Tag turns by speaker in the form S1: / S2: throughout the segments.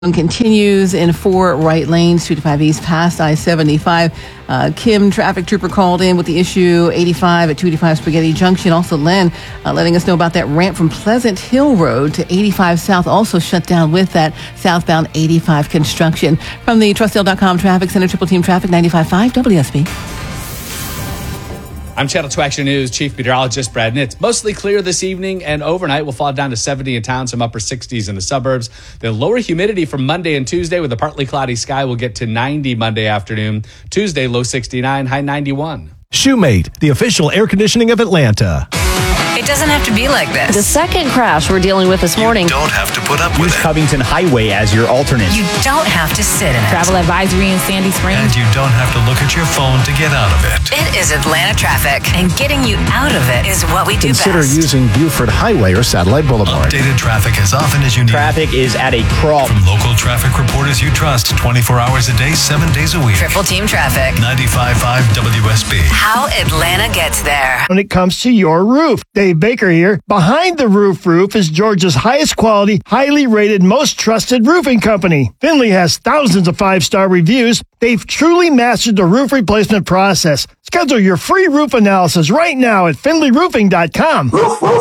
S1: Continues in 4 right lanes, 2 to 5 east past I-75. Kim, traffic trooper, called in with the issue 85 at 285 Spaghetti Junction. Also, Len letting us know about that ramp from Pleasant Hill Road to 85 South, also shut down with that southbound 85 construction. From the Trustdale.com Traffic Center, Triple Team Traffic, 95.5 WSB.
S2: I'm Channel 2 Action News Chief Meteorologist Brad Nitz. Mostly clear this evening, and overnight will fall down to 70 in town, some upper 60s in the suburbs. The lower humidity from Monday and Tuesday with a partly cloudy sky will get to 90 Monday afternoon. Tuesday, low 69, high 91.
S3: Shoemate, the official air conditioning of Atlanta.
S4: It doesn't have to be like this.
S5: The second crash we're dealing with this morning.
S6: You don't have to put up with
S7: Use
S6: it.
S7: Covington Highway as your alternate.
S4: You don't have to sit in it.
S8: Travel advisory in Sandy Springs.
S6: And you don't have to look at your phone to get out of it.
S4: It is Atlanta traffic, and getting you out of it is what we do
S3: Consider
S4: best.
S3: using Buford Highway or Satellite Boulevard.
S6: Updated traffic as often as you need.
S7: Traffic is at a crawl.
S6: From local traffic reporters you trust 24 hours a day, 7 days a week.
S4: Triple Team Traffic.
S6: 95.5 WSB.
S4: How Atlanta gets there.
S9: When it comes to your roof, Dave Baker here. Behind the Roof is Georgia's highest quality, highly rated, most trusted roofing company. Finley has thousands of 5-star reviews. They've truly mastered the roof replacement process. Schedule your free roof analysis right now at finleyroofing.com.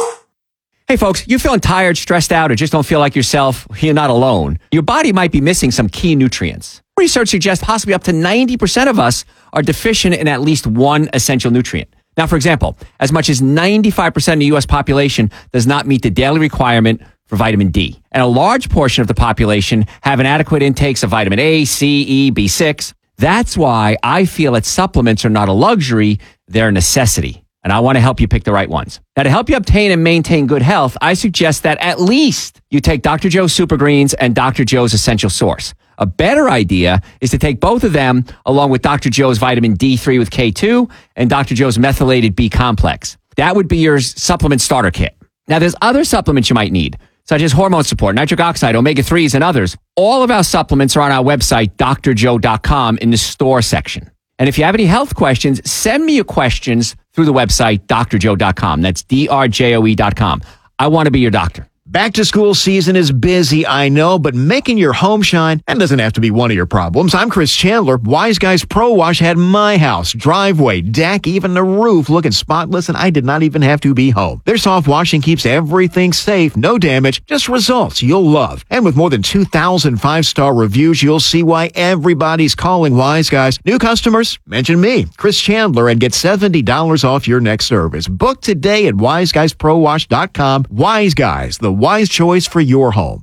S10: Hey folks, you feeling tired, stressed out, or just don't feel like yourself? You're not alone. Your body might be missing some key nutrients. Research suggests possibly up to 90% of us are deficient in at least one essential nutrient. Now, for example, as much as 95% of the U.S. population does not meet the daily requirement for vitamin D. And a large portion of the population have inadequate intakes of vitamin A, C, E, B6. That's why I feel that supplements are not a luxury, they're a necessity. And I want to help you pick the right ones. Now, to help you obtain and maintain good health, I suggest that at least you take Dr. Joe's Super Greens and Dr. Joe's Essential Source. A better idea is to take both of them along with Dr. Joe's vitamin D3 with K2 and Dr. Joe's methylated B complex. That would be your supplement starter kit. Now, there's other supplements you might need, such as hormone support, nitric oxide, omega-3s, and others. All of our supplements are on our website, drjoe.com, in the store section. And if you have any health questions, send me your questions through the website, drjoe.com. That's drjoe.com. I want to be your doctor.
S3: Back to school season is busy, I know, but making your home shine, that doesn't have to be one of your problems. I'm Chris Chandler. Wise Guys Pro Wash had my house, driveway, deck, even the roof looking spotless, and I did not even have to be home. Their soft washing keeps everything safe, no damage, just results you'll love. And with more than 2,000 5-star reviews, you'll see why everybody's calling Wise Guys. New customers, mention me, Chris Chandler, and get $70 off your next service. Book today at wiseguysprowash.com. Wise Guys, the wise choice for your home.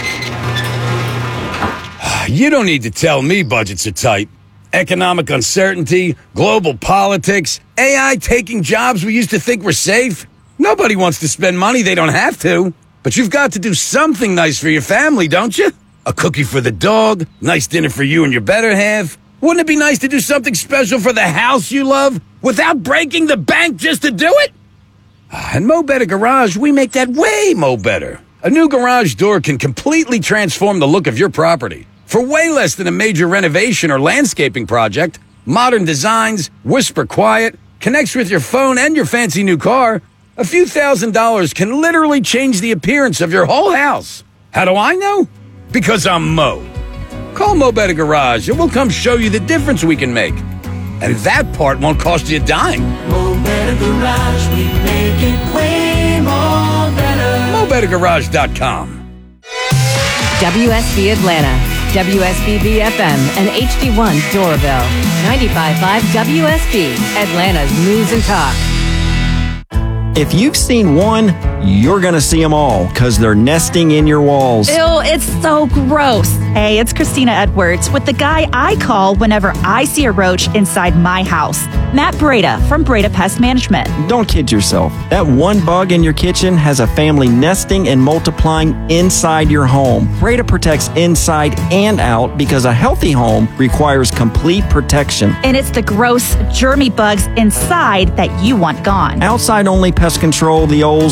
S11: You don't need to tell me budgets are tight. Economic uncertainty, global politics, AI taking jobs we used to think were safe. Nobody wants to spend money they don't have to. But you've got to do something nice for your family, don't you? A cookie for the dog, nice dinner for you and your better half. Wouldn't it be nice to do something special for the house you love without breaking the bank just to do it? And Mo Better Garage, we make that way mo better. A new garage door can completely transform the look of your property. For way less than a major renovation or landscaping project, modern designs, whisper quiet, connects with your phone and your fancy new car, a few $1,000s can literally change the appearance of your whole house. How do I know? Because I'm Mo. Call Mo Better Garage and we'll come show you the difference we can make. And that part won't cost you a dime.
S12: Mo Better Garage, we make it way more better.
S11: MoBetterGarage.com.
S5: WSB Atlanta, WSB FM, and HD1 Doraville. 95.5 WSB, Atlanta's News and Talk.
S7: If you've seen one, you're going to see them all because they're nesting in your walls.
S13: Ew, it's so gross. Hey, it's Christina Edwards with the guy I call whenever I see a roach inside my house. Matt Breda from Breda Pest Management.
S7: Don't kid yourself. That one bug in your kitchen has a family nesting and multiplying inside your home. Breda protects inside and out because a healthy home requires complete protection.
S13: And it's the gross, germy bugs inside that you want gone.
S7: Outside only pest control, the old spray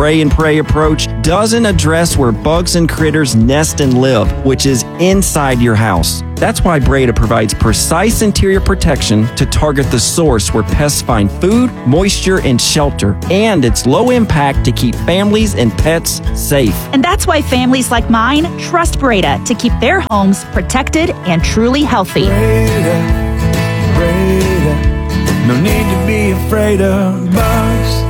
S7: spray and pray approach doesn't address where bugs and critters nest and live, which is inside your house. That's why Breda provides precise interior protection to target the source where pests find food, moisture, and shelter. And it's low impact to keep families and pets safe.
S13: And that's why families like mine trust Breda to keep their homes protected and truly healthy.
S12: Breda, no need to be afraid of bugs.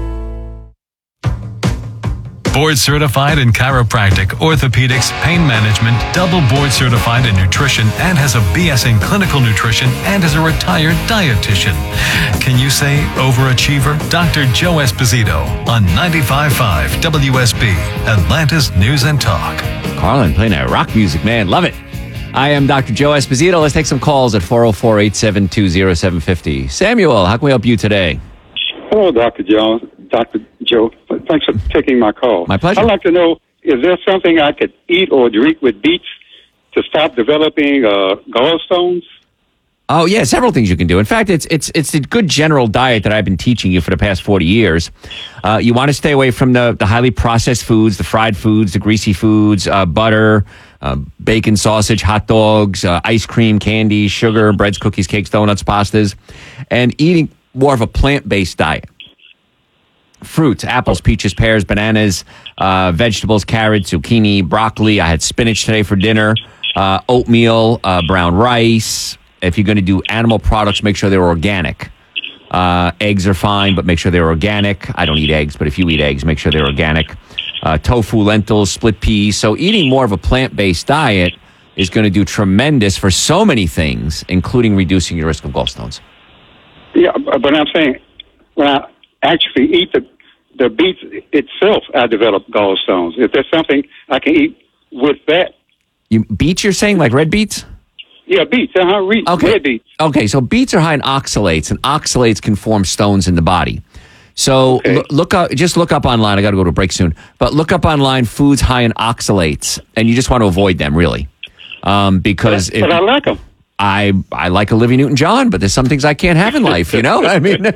S6: Board certified in chiropractic, orthopedics, pain management, double board certified in nutrition, and has a BS in clinical nutrition and is a retired dietitian. Can you say overachiever? Dr. Joe Esposito on 95.5 WSB, Atlanta's News and Talk.
S10: Carlin playing that rock music, man. Love it. I am Dr. Joe Esposito. Let's take some calls at 404-872-0750. Samuel, how can we help you today?
S8: Hello, Dr. Joe. Thanks for taking my call.
S10: My pleasure.
S8: I'd like to know, is there something I could eat or drink with beets to stop developing gallstones?
S10: Oh, yeah, several things you can do. In fact, it's a good general diet that I've been teaching you for the past 40 years. You want to stay away from the highly processed foods, the fried foods, the greasy foods, butter, bacon, sausage, hot dogs, ice cream, candy, sugar, breads, cookies, cakes, donuts, pastas, and eating more of a plant-based diet. Fruits, apples, peaches, pears, bananas, vegetables, carrots, zucchini, broccoli. I had spinach today for dinner, oatmeal, brown rice. If you're going to do animal products, make sure they're organic. Eggs are fine, but make sure they're organic. I don't eat eggs, but if you eat eggs, make sure they're organic. Tofu, lentils, split peas. So eating more of a plant-based diet is going to do tremendous for so many things, including reducing your risk of gallstones.
S8: Yeah, but I'm saying when I actually eat the beets itself, I develop gallstones. If there's something I can eat with that.
S10: Beets, you're saying, like red beets?
S8: Yeah, beets. Red beets.
S10: Okay, so beets are high in oxalates, and oxalates can form stones in the body. So look up online. I got to go to a break soon, but look up online foods high in oxalates, and you just want to avoid them, really, because.
S8: But I like them.
S10: I like Olivia Newton-John, but there's some things I can't have in life, you know? I mean,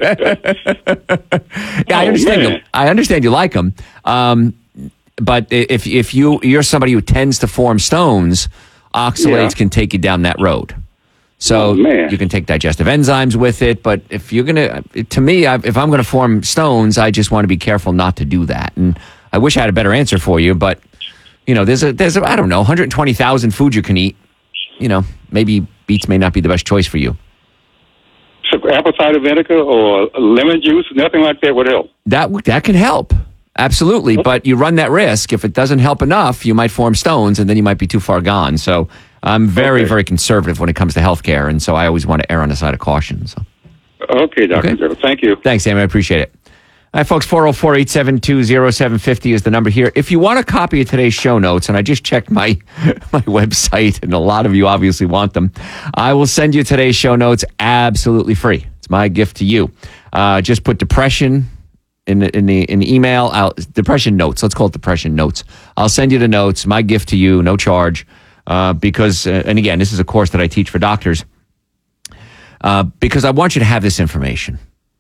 S10: I understand. I understand you like them. But if you're somebody who tends to form stones, oxalates can take you down that road. So you can take digestive enzymes with it, but if you're going to me, if I'm going to form stones, I just want to be careful not to do that. And I wish I had a better answer for you, but you know, there's I don't know, 120,000 foods you can eat. You know, maybe beets may not be the best choice for you.
S8: So apple cider vinegar or lemon juice, nothing like that would help.
S10: That can help. Absolutely. But you run that risk. If it doesn't help enough, you might form stones and then you might be too far gone. So I'm very, very conservative when it comes to healthcare. And so I always want to err on the side of caution. So.
S8: Okay, Dr. Joe. Thank you.
S10: Thanks, Sam. I appreciate it. All right, folks, 404-872-0750 is the number here. If you want a copy of today's show notes, and I just checked my website, and a lot of you obviously want them, I will send you today's show notes absolutely free. It's my gift to you. Just put depression in the email. Depression notes. Let's call it depression notes. I'll send you the notes. My gift to you, no charge, because, and again, this is a course that I teach for doctors, because I want you to have this information.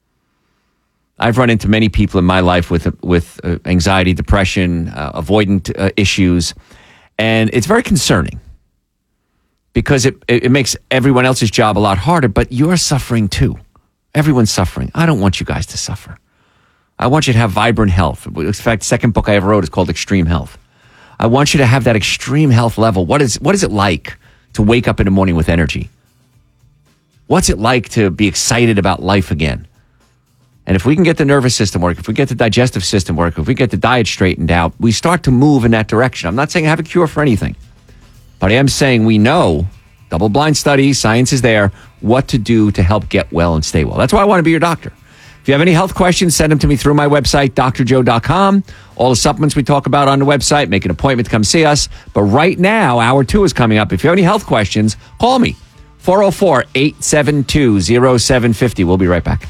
S10: I've run into many people in my life with anxiety, depression, avoidant issues, and it's very concerning because it makes everyone else's job a lot harder, but you're suffering too. Everyone's suffering. I don't want you guys to suffer. I want you to have vibrant health. In fact, the second book I ever wrote is called Extreme Health. I want you to have that extreme health level. What is it like to wake up in the morning with energy? What's it like to be excited about life again? And if we can get the nervous system work, if we get the digestive system work, if we get the diet straightened out, we start to move in that direction. I'm not saying I have a cure for anything, but I am saying we know, double-blind studies, science is there, what to do to help get well and stay well. That's why I want to be your doctor. If you have any health questions, send them to me through my website, drjoe.com. All the supplements we talk about on the website, make an appointment to come see us. But right now, hour 2 is coming up. If you have any health questions, call me, 404-872-0750. We'll be right back.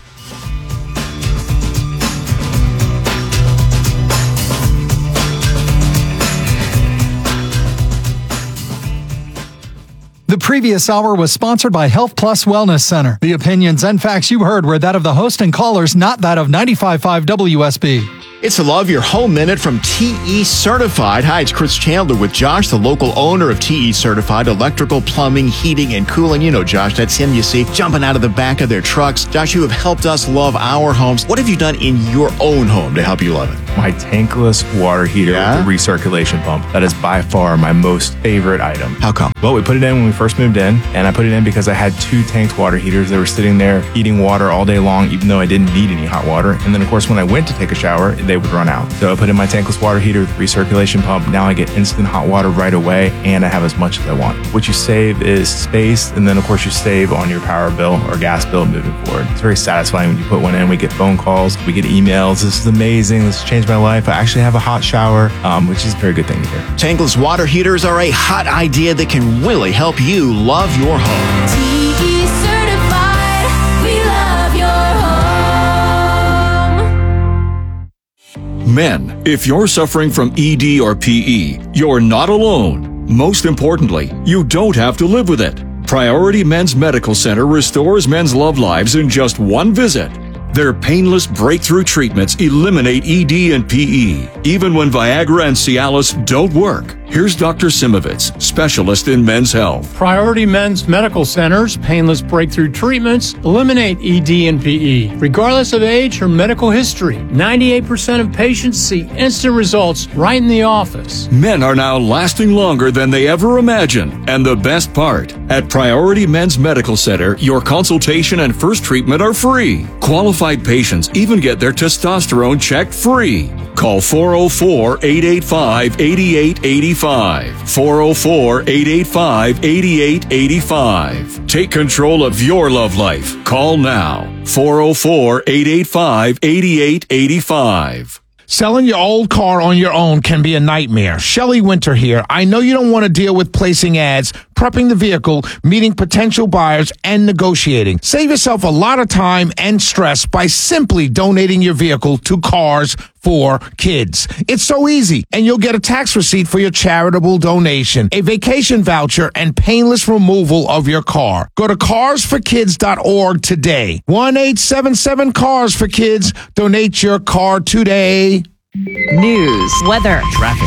S14: The previous hour was sponsored by Health Plus Wellness Center. The opinions and facts you heard were that of the host and callers, not that of 95.5 WSB.
S3: It's the Love Your Home Minute from TE Certified. Hi, it's Chris Chandler with Josh, the local owner of TE Certified Electrical, Plumbing, Heating, and Cooling. You know Josh, that's him you see jumping out of the back of their trucks. Josh, you have helped us love our homes. What have you done in your own home to help you love it?
S15: My tankless water heater with the recirculation pump. That is by far my most favorite item.
S3: How come?
S15: Well, we put it in when we first moved in, and I put it in because I had 2 tanked water heaters that were sitting there heating water all day long, even though I didn't need any hot water. And then, of course, when I went to take a shower, they would run out. So I put in my tankless water heater with recirculation pump. Now I get instant hot water right away, and I have as much as I want. What you save is space, and then, of course, you save on your power bill or gas bill moving forward. It's very satisfying when you put one in. We get phone calls, we get emails. This is amazing. This has changed my life. I actually have a hot shower, which is a very good thing to hear.
S3: Tankless water heaters are a hot idea that can really help you love your home.
S12: TE certified, we love your home.
S16: Men, if you're suffering from ED or PE, you're not alone. Most importantly, you don't have to live with it. Priority Men's Medical Center restores men's love lives in just one visit. Their painless breakthrough treatments eliminate ED and PE, even when Viagra and Cialis don't work. Here's Dr. Simovitz, specialist in men's health.
S17: Priority Men's Medical Center's painless breakthrough treatments eliminate ED and PE, regardless of age or medical history. 98% of patients see instant results right in the office.
S16: Men are now lasting longer than they ever imagined. And the best part, at Priority Men's Medical Center, your consultation and first treatment are free. Qualified patients even get their testosterone checked free. Call 404-885-8885. 404-885-8885. Take control of your love life. Call now. 404-885-8885.
S18: Selling your old car on your own can be a nightmare. Shelley Winter here. I know you don't want to deal with placing ads, prepping the vehicle, meeting potential buyers, and negotiating. Save yourself a lot of time and stress by simply donating your vehicle to Cars for Kids. It's so easy, and you'll get a tax receipt for your charitable donation, a vacation voucher, and painless removal of your car. Go to carsforkids.org today. 1-877-CARS-FOR-KIDS. Donate your car today.
S5: News, weather,
S6: traffic.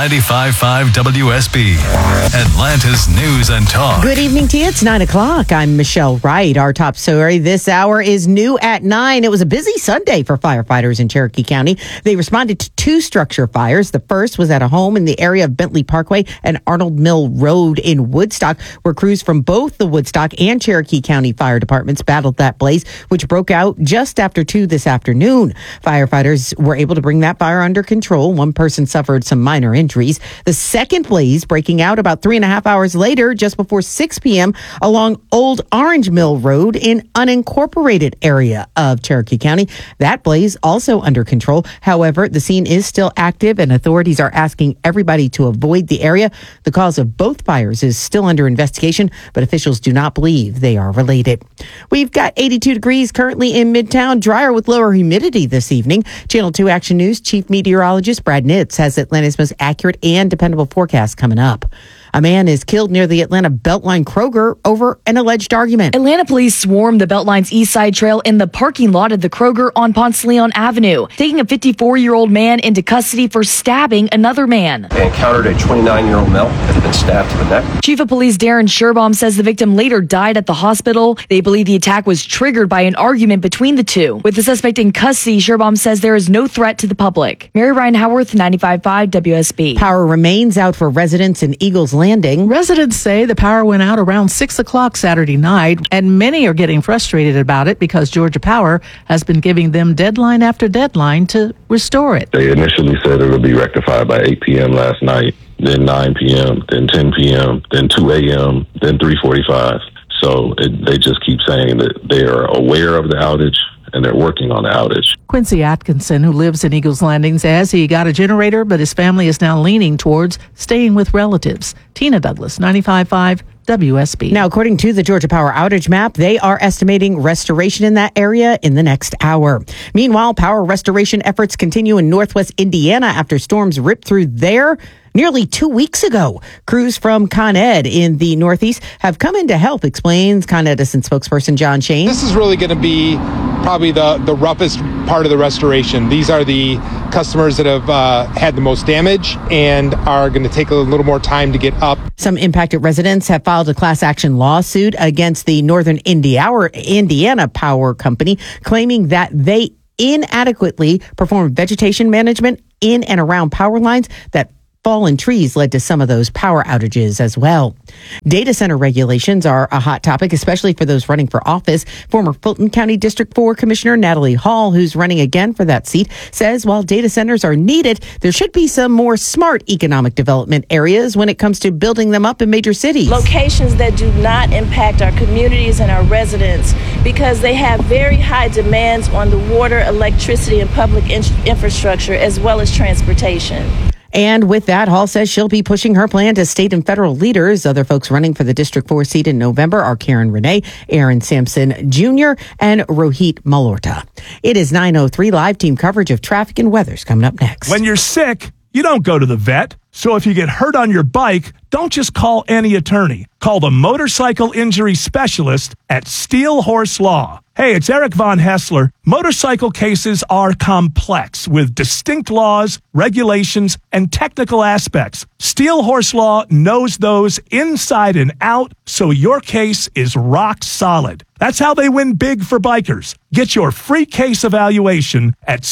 S6: 95.5 WSB, Atlanta's News and Talk.
S19: Good evening to you. It's 9 o'clock. I'm Michelle Wright. Our top story this hour is new at 9. It was a busy Sunday for firefighters in Cherokee County. They responded to 2 structure fires. The first was at a home in the area of Bentley Parkway and Arnold Mill Road in Woodstock, where crews from both the Woodstock and Cherokee County fire departments battled that blaze, which broke out just after 2 this afternoon. Firefighters were able to bring that fire under control. One person suffered some minor injuries. The second blaze breaking out about 3.5 hours later, just before 6 p.m. along Old Orange Mill Road in unincorporated area of Cherokee County. That blaze also under control. However, the scene is still active and authorities are asking everybody to avoid the area. The cause of both fires is still under investigation, but officials do not believe they are related. We've got 82 degrees currently in Midtown, drier with lower humidity this evening. Channel 2 Action News Chief Meteorologist Brad Nitz has Atlanta's most accurate and dependable forecast coming up. A man is killed near the Atlanta Beltline Kroger over an alleged argument.
S20: Atlanta police swarmed the Beltline's East Side Trail in the parking lot of the Kroger on Ponce Leon Avenue, taking a 54-year-old man into custody for stabbing another man.
S21: They encountered a 29-year-old male that had been stabbed to the neck.
S20: Chief of Police Darren Sherbaum says the victim later died at the hospital. They believe the attack was triggered by an argument between the two. With the suspect in custody, Sherbaum says there is no threat to the public. Mary Ryan Howarth, 95.5 WSB.
S19: Power remains out for residents in Eagles Landing.
S22: Residents say the power went out around 6 o'clock Saturday night, and many are getting frustrated about it because Georgia Power has been giving them deadline after deadline to restore it.
S23: They initially said it would be rectified by 8 p.m. last night, then 9 p.m., then 10 p.m., then 2 a.m., then 3:45. So they just keep saying that they are aware of the outage and they're working on the outage.
S22: Quincy Atkinson, who lives in Eagles Landing, says he got a generator, but his family is now leaning towards staying with relatives. Tina Douglas, 95.5 WSB.
S19: Now, according to the Georgia Power outage map, they are estimating restoration in that area in the next hour. Meanwhile, power restoration efforts continue in northwest Indiana after storms ripped through there nearly 2 weeks ago. Crews from Con Ed in the Northeast have come in to help, explains Con Edison spokesperson John Shane.
S24: This is really going to be
S1: probably the roughest part of the restoration. These are the customers that have had the most damage and are going to take a little more time to get up.
S19: Some impacted residents have filed a class action lawsuit against the Northern Indiana Power Company, claiming that they inadequately performed vegetation management in and around power lines that fallen trees led to some of those power outages as well. Data center regulations are a hot topic, especially for those running for office. Former Fulton County District 4 Commissioner Natalie Hall, who's running again for that seat, says while data centers are needed, there should be some more smart economic development areas when it comes to building them up in major cities.
S2: Locations that do not impact our communities and our residents because they have very high demands on the water, electricity, and public infrastructure as well as transportation.
S19: And with that, Hall says she'll be pushing her plan to state and federal leaders. Other folks running for the District 4 seat in November are Karen Renee, Aaron Sampson Jr., and Rohit Malorta. It is 9:03. Live team coverage of traffic and weather's coming up next.
S4: When you're sick, you don't go to the vet. So if you get hurt on your bike, don't just call any attorney. Call the motorcycle injury specialist at Steel Horse Law. Hey, it's Eric Von Hessler. Motorcycle cases are complex with distinct laws, regulations, and technical aspects. Steel Horse Law knows those inside and out, so your case is rock solid. That's how they win big for bikers. Get your free case evaluation at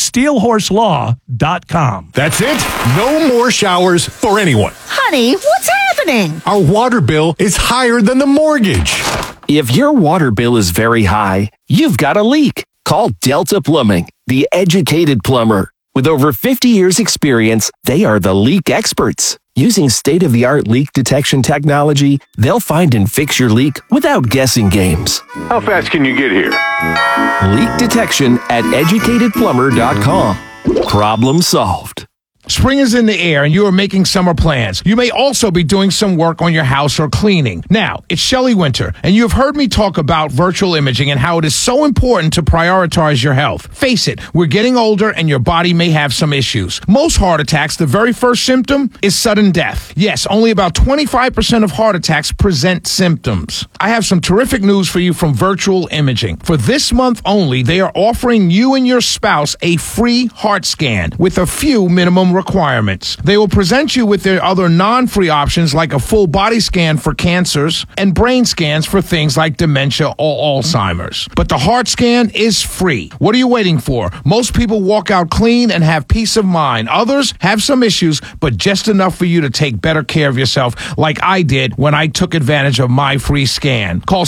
S4: steelhorselaw.com.
S24: That's it. No more showers for anyone.
S25: Honey, what's happening?
S24: Our water bill is higher than the mortgage.
S26: If your water bill is very high, you've got a leak. Call Delta Plumbing, the educated plumber. With over 50 years experience, they are the leak experts. Using state-of-the-art leak detection technology, they'll find and fix your leak without guessing games.
S24: How fast can you get here?
S26: Leak detection at educatedplumber.com. Problem solved.
S18: Spring is in the air and you are making summer plans. You may also be doing some work on your house or cleaning. Now, it's Shelley Winter, and you have heard me talk about virtual imaging and how it is so important to prioritize your health. Face it, we're getting older and your body may have some issues. Most heart attacks, the very first symptom is sudden death. Yes, only about 25% of heart attacks present symptoms. I have some terrific news for you from Virtual Imaging. For this month only, they are offering you and your spouse a free heart scan with a few minimum requirements. They will present you with their other non-free options like a full body scan for cancers and brain scans for things like dementia or Alzheimer's. But the heart scan is free. What are you waiting for? Most people walk out clean and have peace of mind. Others have some issues, but just enough for you to take better care of yourself like I did when I took advantage of my free scan. Call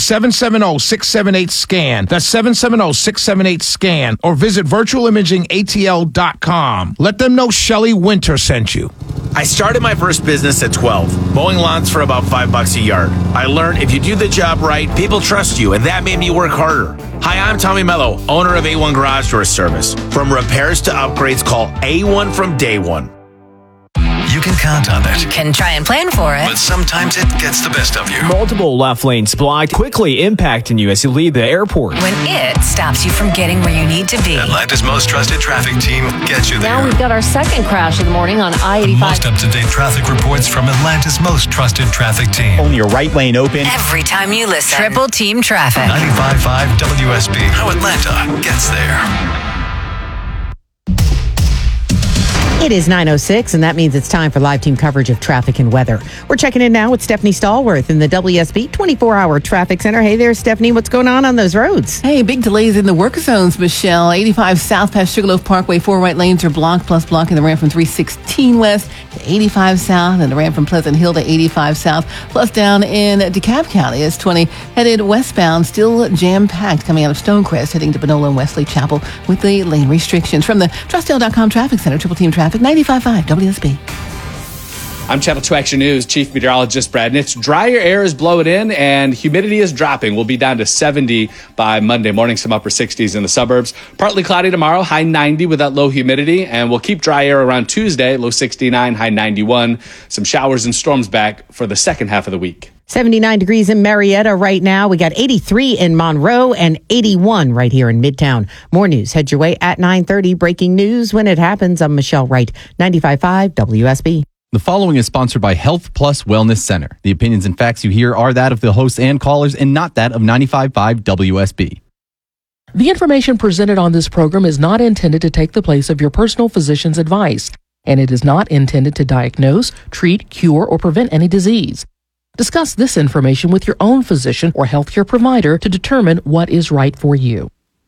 S18: 770-678-SCAN. That's 770-678-SCAN or visit virtualimagingatl.com. Let them know Shelley Winter sent you.
S27: I started my first business at 12, mowing lawns for about $5 a yard. I learned if you do the job right, people trust you, and that made me work harder. Hi, I'm Tommy Mello, owner of A1 Garage Door Service. From repairs to upgrades, call A1 from day one.
S6: You can count on it.
S5: You can try and plan for it.
S6: But sometimes it gets the best of you.
S28: Multiple left lanes blocked, quickly impacting you as you leave the airport.
S5: When it stops you from getting where you need to be.
S6: Atlanta's most trusted traffic team gets you there.
S29: Now we've got our second crash of the morning on I-85.
S6: Most up-to-date traffic reports from Atlanta's most trusted traffic team.
S28: Only your right lane open.
S5: Every time you listen. Triple Team Traffic.
S6: 95.5 WSB. How Atlanta gets there.
S19: It is 9:06, and that means it's time for live team coverage of traffic and weather. We're checking in now with Stephanie Stallworth in the WSB 24-hour traffic center. Hey there, Stephanie. What's going on those roads?
S30: Hey, big delays in the work zones, Michelle. 85 south past Sugarloaf Parkway. 4 right lanes are blocked, plus blocking the ramp from 316 west to 85 south, and the ramp from Pleasant Hill to 85 south. Plus down in DeKalb County is 20 headed westbound, still jam-packed coming out of Stonecrest, heading to Panola and Wesley Chapel with the lane restrictions. From the Trustdale.com Traffic Center, Triple Team Traffic. 95.5 WSB.
S31: I'm Channel 2 Action News Chief Meteorologist Brad Nitz. Drier air is blowing in and humidity is dropping. We'll be down to 70 by Monday morning, some upper 60s in the suburbs. Partly cloudy tomorrow, high 90 with that low humidity. And we'll keep dry air around Tuesday, low 69, high 91. Some showers and storms back for the second half of the week.
S19: 79 degrees in Marietta right now. We got 83 in Monroe and 81 right here in Midtown. More news. Head your way at 9:30. Breaking news when it happens. I'm Michelle Wright, 95.5 WSB.
S32: The following is sponsored by Health Plus Wellness Center. The opinions and facts you hear are that of the hosts and callers and not that of 95.5 WSB.
S3: The information presented on this program is not intended to take the place of your personal physician's advice, and it is not intended to diagnose, treat, cure, or prevent any disease. Discuss this information with your own physician or healthcare provider to determine what is right for you.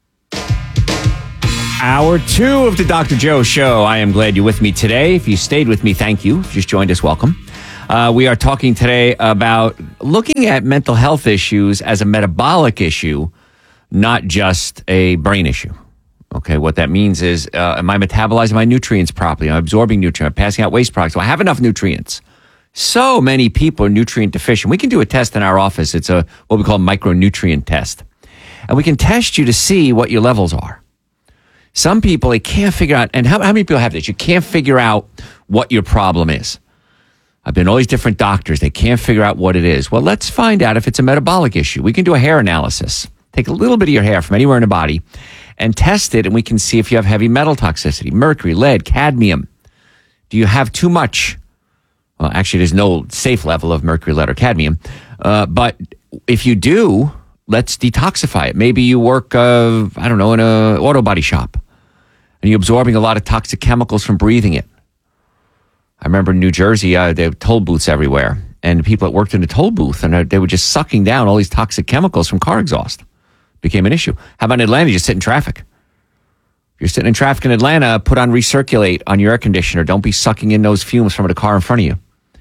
S7: Hour 2 of the Dr. Joe Show. I am glad you're with me today. If you stayed with me, thank you. If you just joined us, welcome. We are talking today about looking at mental health issues as a metabolic issue, not just a brain issue. Okay, what that means is, am I metabolizing my nutrients properly? Am I absorbing nutrients? Am I passing out waste products? Do I have enough nutrients? So many people are nutrient deficient. We can do a test in our office. It's what we call a micronutrient test. And we can test you to see what your levels are. Some people, they can't figure out, and how many people have this? You can't figure out what your problem is. I've been to all these different doctors. They can't figure out what it is. Well, let's find out if it's a metabolic issue. We can do a hair analysis. Take a little bit of your hair from anywhere in the body and test it, and we can see if you have heavy metal toxicity, mercury, lead, cadmium. Do you have too much? Well, actually, there's no safe level of mercury, lead, or cadmium. But if you do, let's detoxify it. Maybe you work, in an auto body shop, and you're absorbing a lot of toxic chemicals from breathing it. I remember in New Jersey, there were toll booths everywhere, and the people that worked in the toll booth, and they were just sucking down all these toxic chemicals from car exhaust. Became an issue. How about in Atlanta? You just sit in traffic. If you're sitting in traffic in Atlanta, put on Recirculate on your air conditioner. Don't be sucking in those fumes from the car in front of you.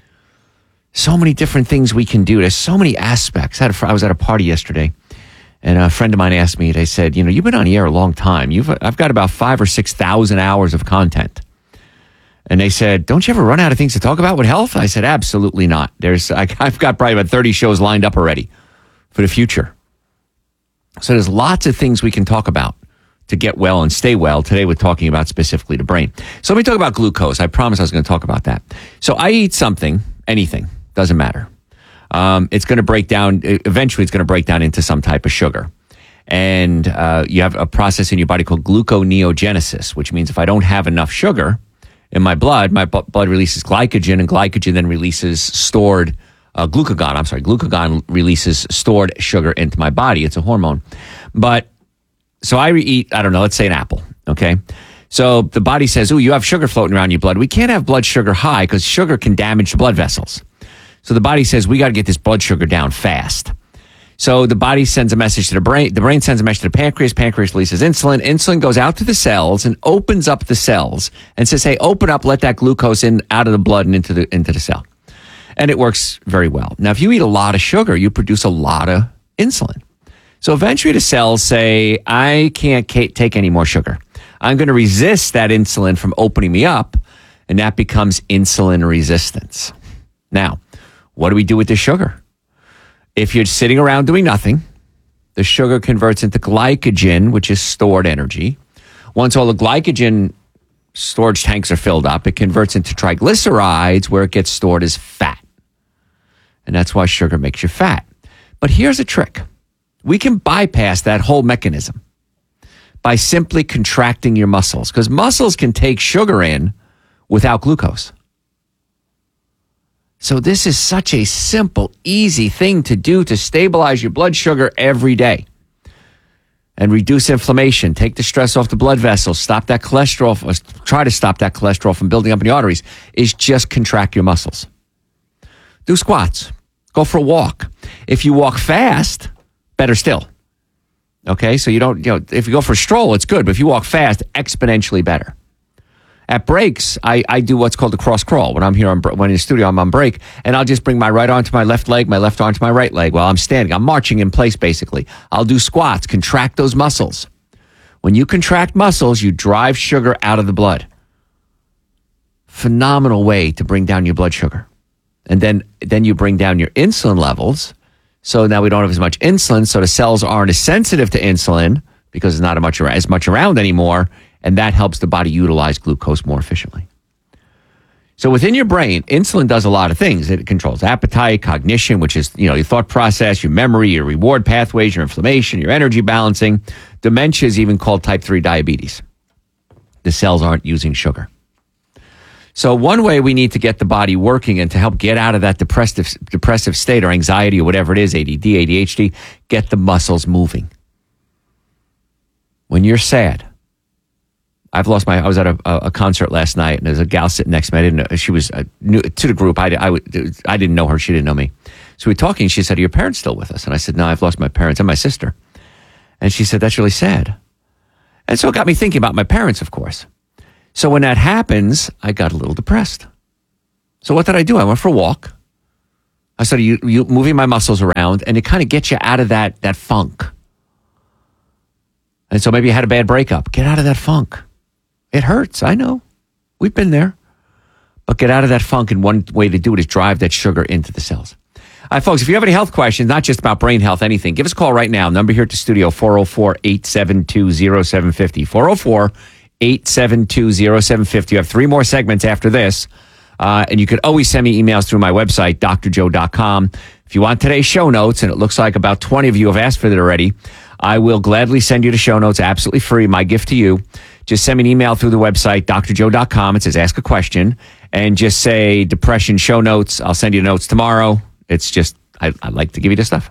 S7: So many different things we can do. There's so many aspects. I was at a party yesterday, and a friend of mine asked me, they said, you've been on the air a long time. I've got about 5,000 or 6,000 hours of content. And they said, don't you ever run out of things to talk about with health? I said, absolutely not. I've got probably about 30 shows lined up already for the future. So there's lots of things we can talk about to get well and stay well. Today we're talking about specifically the brain. So let me talk about glucose. I promised I was going to talk about that. So I eat something, anything, doesn't matter. It's going to break down, eventually it's going to break down into some type of sugar. And you have a process in your body called gluconeogenesis, which means if I don't have enough sugar in my blood releases glycogen, and glycogen then releases stored glucagon. Glucagon releases stored sugar into my body. It's a hormone. So I eat, let's say an apple, okay? So the body says, you have sugar floating around your blood. We can't have blood sugar high because sugar can damage the blood vessels. So the body says, we got to get this blood sugar down fast. So the body sends a message to the brain. The brain sends a message to the pancreas. Pancreas releases insulin. Insulin goes out to the cells and opens up the cells and says, hey, open up, let that glucose in out of the blood and into the cell. And it works very well. Now, if you eat a lot of sugar, you produce a lot of insulin. So eventually the cells say, I can't take any more sugar. I'm going to resist that insulin from opening me up, and that becomes insulin resistance. Now, what do we do with the sugar? If you're sitting around doing nothing, the sugar converts into glycogen, which is stored energy. Once all the glycogen storage tanks are filled up, it converts into triglycerides, where it gets stored as fat. And that's why sugar makes you fat. But here's a trick. We can bypass that whole mechanism by simply contracting your muscles, because muscles can take sugar in without glucose. So this is such a simple, easy thing to do to stabilize your blood sugar every day and reduce inflammation, take the stress off the blood vessels, stop that cholesterol, try to stop that cholesterol from building up in the arteries, is just contract your muscles. Do squats. Go for a walk. If you walk fast, better still. Okay, so if you go for a stroll, it's good, but if you walk fast, exponentially better. At breaks, I do what's called a cross crawl. When I'm here, when in the studio, I'm on break, and I'll just bring my right arm to my left leg, my left arm to my right leg while I'm standing. I'm marching in place, basically. I'll do squats, contract those muscles. When you contract muscles, you drive sugar out of the blood. Phenomenal way to bring down your blood sugar. And then you bring down your insulin levels. So now we don't have as much insulin, so the cells aren't as sensitive to insulin because there's not as much around anymore, and that helps the body utilize glucose more efficiently. So within your brain, insulin does a lot of things. It controls appetite, cognition, which is, your thought process, your memory, your reward pathways, your inflammation, your energy balancing. Dementia is even called type 3 diabetes. The cells aren't using sugar. So one way we need to get the body working and to help get out of that depressive state or anxiety or whatever it is, ADD, ADHD, get the muscles moving. when you're sad. I was at a concert last night, and there's a gal sitting next to me. I didn't know, she was new to the group. I didn't know her. She didn't know me. So we were talking. She said, "Are your parents still with us?" And I said, "No, I've lost my parents and my sister." And she said, "That's really sad." And so it got me thinking about my parents, of course. So when that happens, I got a little depressed. So what did I do? I went for a walk. I started you moving my muscles around, and it kind of gets you out of that funk. And so maybe you had a bad breakup. Get out of that funk. It hurts. I know. We've been there. But get out of that funk, and one way to do it is drive that sugar into the cells. All right, folks, if you have any health questions, not just about brain health, anything, give us a call right now. Number here at the studio, 404-872-0750. 404-872-0750. You have 3 more segments after this. And you could always send me emails through my website, drjoe.com. If you want today's show notes, and it looks like about 20 of you have asked for that already, I will gladly send you the show notes absolutely free. My gift to you. Just send me an email through the website, drjoe.com. It says ask a question, and just say depression show notes. I'll send you the notes tomorrow. It's just, I like to give you this stuff.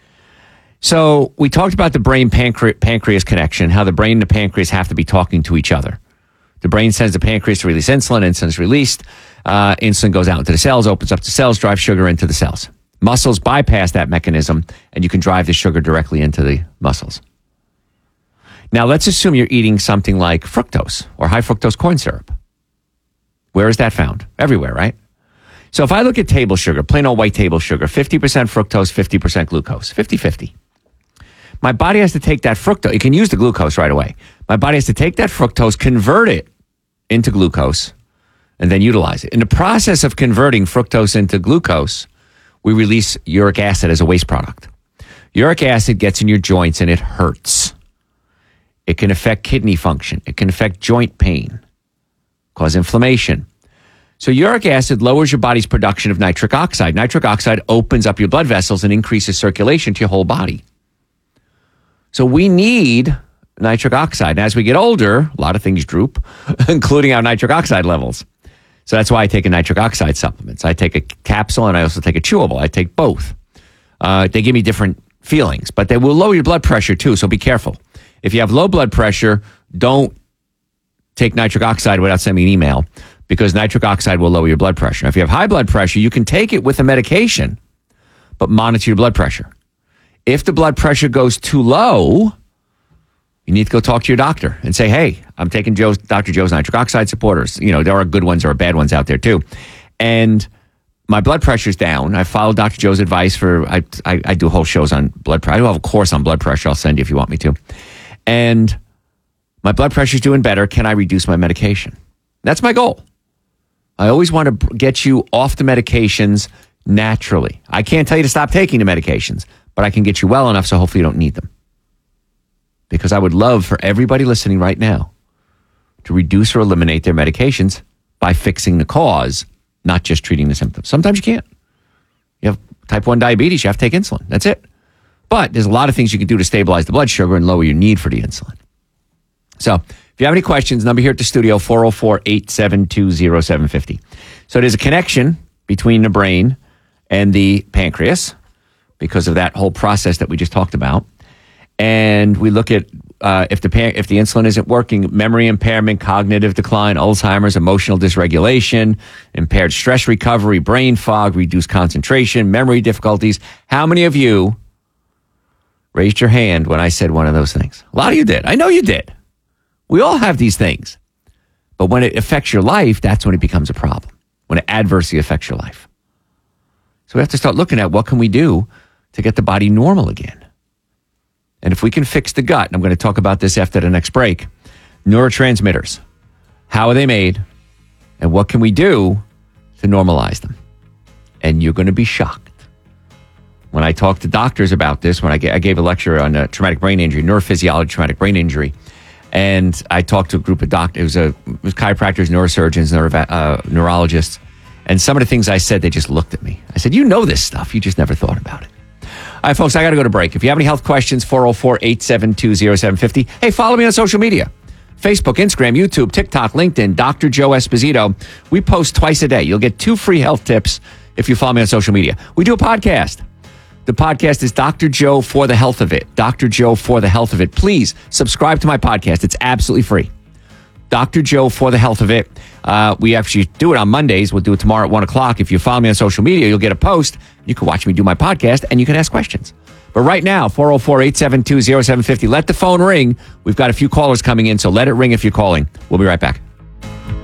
S7: So we talked about the brain-pancreas connection, how the brain and the pancreas have to be talking to each other. The brain sends the pancreas to release insulin. Insulin is released. Insulin goes out into the cells, opens up the cells, drives sugar into the cells. Muscles bypass that mechanism, and you can drive the sugar directly into the muscles. Now, let's assume you're eating something like fructose or high fructose corn syrup. Where is that found? Everywhere, right? So if I look at table sugar, plain old white table sugar, 50% fructose, 50% glucose, 50-50. My body has to take that fructose. You can use the glucose right away. My body has to take that fructose, convert it into glucose, and then utilize it. In the process of converting fructose into glucose, we release uric acid as a waste product. Uric acid gets in your joints and it hurts. It can affect kidney function. It can affect joint pain, cause inflammation. So uric acid lowers your body's production of nitric oxide. Nitric oxide opens up your blood vessels and increases circulation to your whole body. So we need nitric oxide. And as we get older, a lot of things droop, including our nitric oxide levels. So that's why I take a nitric oxide supplements. I take a capsule and I also take a chewable. I take both. They give me different feelings, but they will lower your blood pressure too, so be careful. If you have low blood pressure, don't take nitric oxide without sending me an email, because nitric oxide will lower your blood pressure. Now, if you have high blood pressure, you can take it with a medication, but monitor your blood pressure. If the blood pressure goes too low, you need to go talk to your doctor and say, hey, I'm taking Dr. Joe's nitric oxide supporters. You know, there are good ones, there are bad ones out there too. And my blood pressure's down. I follow Dr. Joe's advice I do whole shows on blood pressure. I do have a course on blood pressure. I'll send you if you want me to. And my blood pressure's doing better. Can I reduce my medication? That's my goal. I always want to get you off the medications naturally. I can't tell you to stop taking the medications, but I can get you well enough so hopefully you don't need them. Because I would love for everybody listening right now to reduce or eliminate their medications by fixing the cause, not just treating the symptoms. Sometimes you can't. You have type 1 diabetes, you have to take insulin. That's it. But there's a lot of things you can do to stabilize the blood sugar and lower your need for the insulin. So if you have any questions, number here at the studio, 404-872-0750. So there's a connection between the brain and the pancreas because of that whole process that we just talked about. And we look at if the insulin isn't working, memory impairment, cognitive decline, Alzheimer's, emotional dysregulation, impaired stress recovery, brain fog, reduced concentration, memory difficulties. How many of you raised your hand when I said one of those things? A lot of you did. I know you did. We all have these things. But when it affects your life, that's when it becomes a problem, when it adversely affects your life. So we have to start looking at what can we do to get the body normal again. And if we can fix the gut, and I'm going to talk about this after the next break, neurotransmitters, how are they made, and what can we do to normalize them? And you're going to be shocked. When I talk to doctors about this, when I gave a lecture on traumatic brain injury, neurophysiology, traumatic brain injury, and I talked to a group of doctors, it was chiropractors, neurosurgeons, neurologists, and some of the things I said, they just looked at me. I said, you know this stuff, you just never thought about it. All right, folks, I got to go to break. If you have any health questions, 404-872-0750. Hey, follow me on social media. Facebook, Instagram, YouTube, TikTok, LinkedIn, Dr. Joe Esposito. We post twice a day. You'll get 2 free health tips if you follow me on social media. We do a podcast. The podcast is Dr. Joe for the Health of It. Dr. Joe for the Health of It. Please subscribe to my podcast. It's absolutely free. Dr. Joe for the Health of It. We actually do it on Mondays. We'll do it tomorrow at 1 o'clock. If you follow me on social media, you'll get a post. You can watch me do my podcast and you can ask questions. But right now, 404-872-0750. Let the phone ring. We've got a few callers coming in, so let it ring if you're calling. We'll be right back.